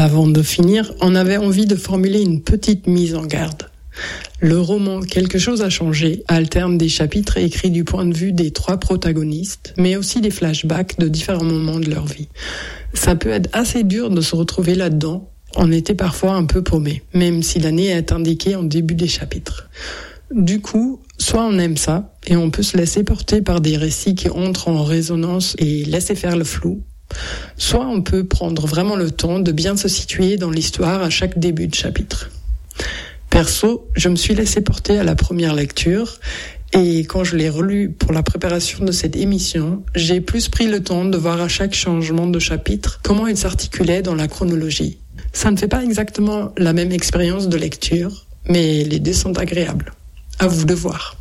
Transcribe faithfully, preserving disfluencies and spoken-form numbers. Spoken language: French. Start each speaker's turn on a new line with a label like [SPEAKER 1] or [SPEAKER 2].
[SPEAKER 1] Avant de finir, on avait envie de formuler une petite mise en garde. Le roman Quelque chose a changé alterne des chapitres écrits du point de vue des trois protagonistes, mais aussi des flashbacks de différents moments de leur vie. Ça peut être assez dur de se retrouver là-dedans. On était parfois un peu paumé, même si l'année est indiquée en début des chapitres. Du coup, soit on aime ça, et on peut se laisser porter par des récits qui entrent en résonance et laisser faire le flou, soit on peut prendre vraiment le temps de bien se situer dans l'histoire à chaque début de chapitre. Perso, je me suis laissé porter à la première lecture et quand je l'ai relu pour la préparation de cette émission, j'ai plus pris le temps de voir à chaque changement de chapitre comment il s'articulait dans la chronologie. Ça ne fait pas exactement la même expérience de lecture, mais les deux sont agréables. À vous de voir.